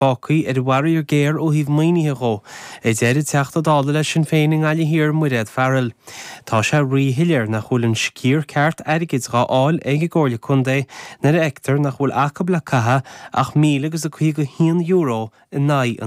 Bácaí bhhair géir ó híh maoinithe go. Éidir teachta dála leis sin féin gáile hir mu réad fearil. Tá sé ríthilir nach chulann scír ceart airgid gá áil ag ggóirla chundé na ectar nach bhfuil acab le catha ach €1,500 in náid